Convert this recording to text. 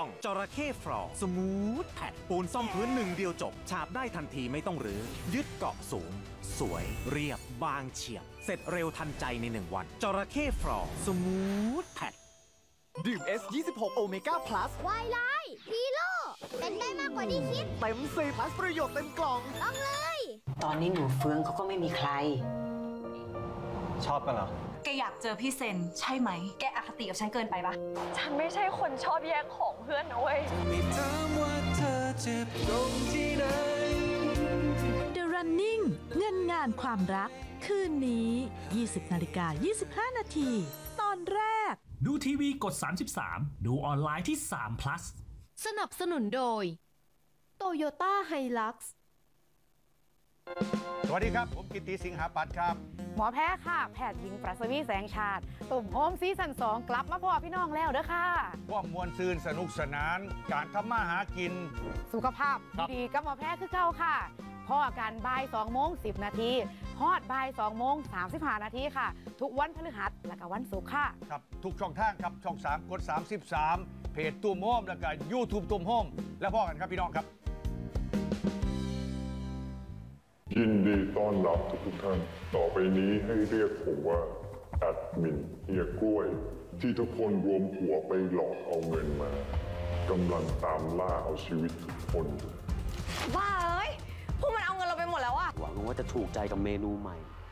ต้องจระเข้ฟรอสมูทแพดปูนซ่อมพื้นหนึ่งเดียวจบฉาบได้ทันทีไม่ต้องรื้อยึดเกาะสูงสวยเรียบบางเฉียบเสร็จเร็วทันใจใน1 วันจระเข้ฟรอสมูทแพดดื่ม S26 โอเมก้าพลัสวายไลฮีโร่เป็นได้มากกว่าที่คิดเต็ม10พลัสประโยชน์เต็มกล่องต้องเลยตอนนี้หนูเฟืองเขาก็ไม่มีใครชอบกันเหรอแกอยากเจอพี่เซนใช่ไหมแกอคติกับฉันเกินไปปะฉันไม่ใช่คนชอบแย่งของเพื่อนนะเว้ยไม่ถามว่าเธอเจ็บตรงที่ไหน The Running เงินงานความรักคืนนี้ 20:25 นาทีตอนแรกดูทีวีกด33ดูออนไลน์ที่3 plus สนับสนุนโดย Toyota Hilux สวัสดีครับผมกิตติสิงหาปัตย์ครับหมอแพทย์ค่ะแพทย์หญิงประสวีแสงชาติตุ่มโฮมซีซั่น2กลับมาพอพี่น้องแล้วเด้อค่ะว่ามวลซืนสนุกสนานการทำมาหากินสุขภาพดีกับหมอแพทย์คือเก่าค่ะพ่อการบ่าย2:10 นาทีฮอดบ่าย2:35 นาทีค่ะทุกวันพฤหัสและก็วันศุกร์ค่ะครับทุกช่องทางครับช่อง3กด33เพจตุ้มโฮมแล้วก็ YouTube ตุ้มโฮมแล้วพ่อกันครับพี่น้องครับยินดีต้อนรับทุกท่านต่อไปนี้ให้เรียกผมว่าแอดมินเฮียกล้วยที่ทุกคนรวมหัวไปหลอกเอาเงินมากำลังตามล่าเอาชีวิตทุกคนบ้าเอ้ยพวกมันเอาเงินเราไปหมดแล้วอะหวังว่าจะถูกใจกับเมนูใหม่